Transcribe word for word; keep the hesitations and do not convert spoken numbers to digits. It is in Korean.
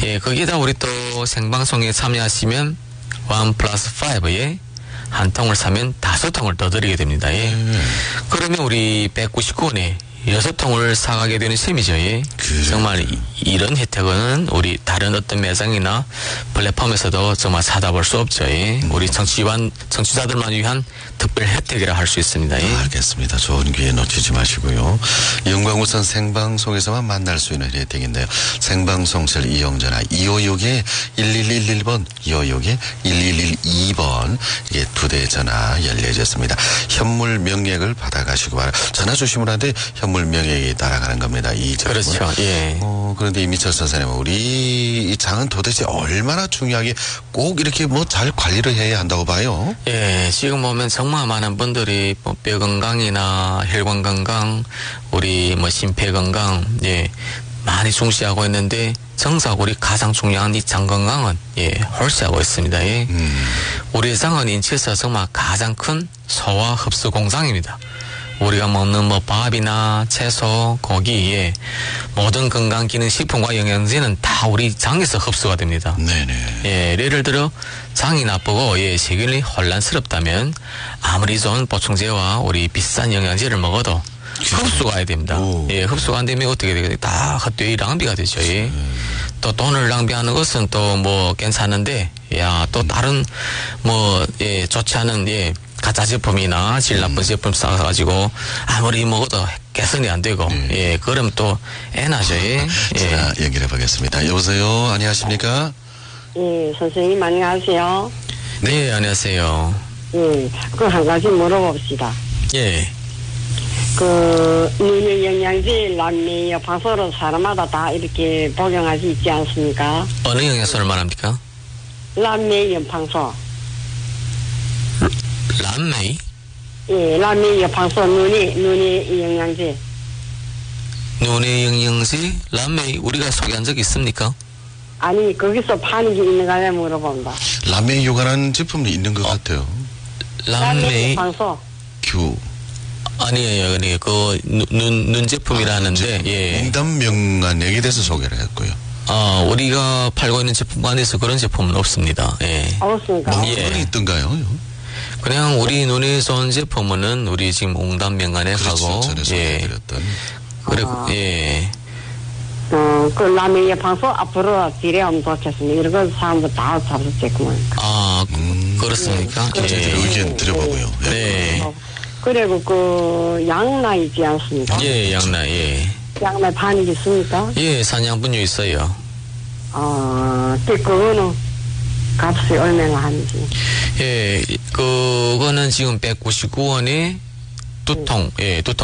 예, 거기에다 우리 또 생방송에 참여하시면 원 플러스 파이브에 한 통을 사면 다섯 통을 더 드리게 됩니다. 예. 음. 그러면 우리 백구십구 원에 여섯 통을 사가게 되는 셈이죠. 예. 그래. 정말 이, 이런 혜택은 우리 다른 어떤 매장이나 플랫폼에서도 정말 사다 볼 수 없죠. 예. 음. 우리 청취관, 청취자들만 위한 특별 혜택이라 할 수 있습니다. 예. 아, 알겠습니다. 좋은 기회 놓치지 마시고요. 영광우선 생방송에서만 만날 수 있는 혜택인데요. 생방송실 이용전화 이오육에 일일일일 번, 이오육에 일일일이 번 이게 두 대 전화 열려졌습니다. 현물 명예액을 받아가시고 바라. 전화 주시면 하는데 현물 명예액이 따라가는 겁니다. 이 점은. 그렇죠. 예. 어, 그런데 이민철 선생님, 우리 이 장은 도대체 얼마나 중요하게 꼭 이렇게 뭐 잘 관리를 해야 한다고 봐요? 예, 지금 보면 정말 많은 분들이 뭐 뼈 건강이나 혈관 건강, 우리 뭐 심폐 건강, 예, 많이 중시하고 있는데 정작 우리 가장 중요한 이 장 건강은 예, 홀수하고 있습니다. 예. 음. 우리 장은 인체에서 정말 가장 큰 소화 흡수 공장입니다. 우리가 먹는 뭐 밥이나 채소, 고기, 예, 모든 건강 기능 식품과 영양제는 다 우리 장에서 흡수가 됩니다. 네네. 예, 예를 들어 장이 나쁘고 예, 세균이 혼란스럽다면 아무리 좋은 보충제와 우리 비싼 영양제를 먹어도 흡수가 해야 됩니다. 오. 예, 흡수가 안 되면 어떻게 되겠어요? 다 헛되이 낭비가 되죠. 예. 음. 또 돈을 낭비하는 것은 또 뭐 괜찮은데, 야, 또 다른 뭐, 예, 좋지 않은, 예, 가짜 제품이나 질 나쁜 음. 제품 싸가지고 아무리 먹어도 개선이 안 되고, 네. 예, 그럼 또 애나죠. 예. 제가 예. 연결해 보겠습니다. 여보세요? 안녕하십니까? 예, 선생님 안녕하세요. 네, 안녕하세요. 예, 그 한 가지 물어봅시다. 예. 그, 눈의 영양제, 람메이어 방소로 사람마다 다 이렇게 복용하지 있지 않습니까? 어느 영양소를 말합니까? 람메이어 방소. 람메이? 예, 람메이어 방소, 눈의, 눈의 영양제. 눈의 영양제? 람메이, 우리가 소개한 적 있습니까? 아니, 거기서 파는 게 있는가 물어본다. 람메이 요가라는 제품이 있는 것 어? 같아요. 람메이 방소. 큐. 아니에요. 아니에요. 그, 눈, 눈 제품이라는데, 아, 예. 응답 명안액에 대해서 소개를 했고요. 아, 우리가 팔고 있는 제품 안에서 그런 제품은 없습니다. 예. 없습니까? 뭐, 예. 그런 있던가요? 그냥 우리 눈에 좋은 제품은 우리 지금 옹담 명안액하고, 그렇죠. 전에 예. 소개해드렸던. 그리고, 아. 예. 어, 그 라면의 방소 앞으로 딜에 엄도쳤습니다. 이런 거 사람들 다 잡수겠구만. 아, 음. 그렇습니까? 예. 예. 의견 드려보고요. 네. 네. 어, 그리고 그 양나 있지 않습니까? 예, 양나, 예. 양나 반이 있습니까? 예, 산양분유 있어요. 어, 그거는 값이 얼마나 하는지. 예, 그거는 지금 백구십구 원에 두 통, 예, 두 통.